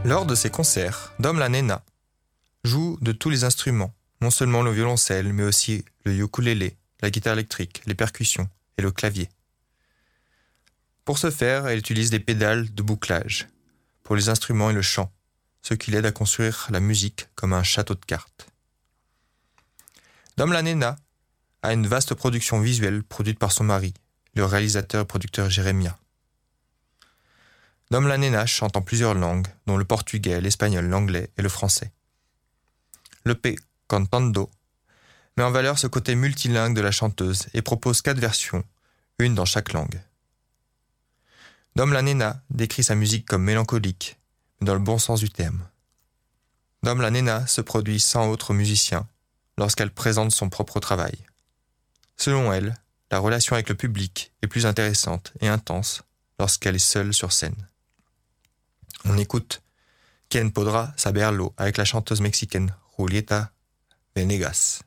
Lors de ses concerts, Dom la Nena joue de tous les instruments, non seulement le violoncelle, mais aussi le ukulélé, la guitare électrique, les percussions et le clavier. Pour ce faire, elle utilise des pédales de bouclage pour les instruments et le chant, ce qui l'aide à construire la musique comme un château de cartes. Dom la Nena a une vaste production visuelle produite par son mari, le réalisateur et producteur Jérémia. Dom la Nena chante en plusieurs langues, dont le portugais, l'espagnol, l'anglais et le français. L'EP Cantando met en valeur ce côté multilingue de la chanteuse et propose 4 versions, une dans chaque langue. Dom la Nena décrit sa musique comme mélancolique, mais dans le bon sens du terme. Dom la Nena se produit sans autres musiciens lorsqu'elle présente son propre travail. Selon elle, la relation avec le public est plus intéressante et intense lorsqu'elle est seule sur scène. On écoute Quien podrá saberlo avec la chanteuse mexicaine Julieta Venegas.